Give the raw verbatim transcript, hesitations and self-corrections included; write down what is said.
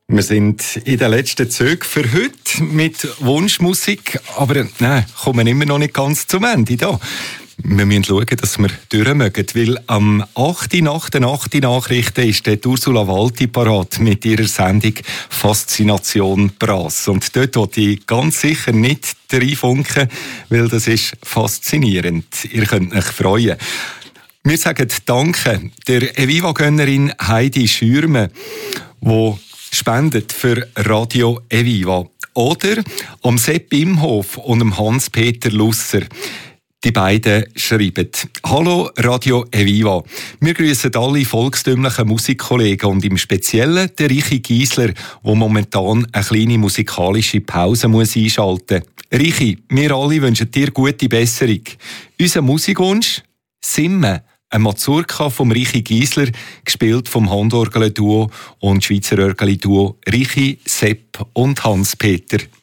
Wir sind in den letzten Zügen für heute mit Wunschmusik, aber nein, kommen immer noch nicht ganz zum Ende da. Wir müssen schauen, dass wir durch mögen, weil am achten nach den achten Nachrichten ist der Ursula Walti parat mit ihrer Sendung «Faszination Brass». Und dort will ich ganz sicher nicht reinfunken, weil das ist faszinierend. Ihr könnt euch freuen. Wir sagen Danke der Eviva-Gönnerin Heidi Schürme, die spendet für Radio Eviva. Oder am Sepp Imhof und am Hans-Peter Lusser. Die beiden schreiben: Hallo Radio Eviva. Wir grüßen alle volkstümlichen Musikkollegen und im Speziellen den Richi Giesler, der momentan eine kleine musikalische Pause muss einschalten muss. Richi, wir alle wünschen dir gute Besserung. Unser Musikwunsch? Simme. Ein Mazurka vom Richi Giesler, gespielt vom Handorgel-Duo und Schweizer Orgel-Duo Richi, Sepp und Hans-Peter.